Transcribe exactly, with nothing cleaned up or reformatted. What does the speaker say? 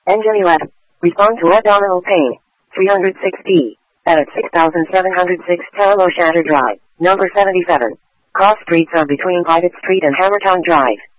Engine eleven. Respond to abdominal pain. three oh six D. Edit six thousand seven hundred six Tello Shatter Drive. Number seventy-seven. Cross streets are between Private Street and Hammertown Drive.